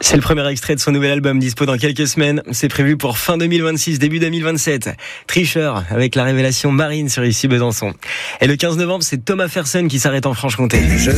C'est le premier extrait de son nouvel album, dispo dans quelques semaines. C'est prévu pour fin 2026, début 2027. Tricheur, avec la révélation Marine sur Ici Besançon. Et le 15 novembre, c'est Thomas Fersen qui s'arrête en Franche-Comté.